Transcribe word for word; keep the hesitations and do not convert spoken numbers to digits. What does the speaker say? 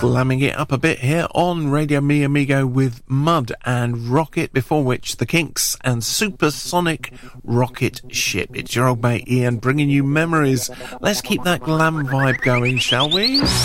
Glamming it up a bit here on Radio Mi Amigo with Mud and Rocket, before which the Kinks and Supersonic Rocket Ship. It's your old mate Ian bringing you memories. Let's keep that glam vibe going, shall we?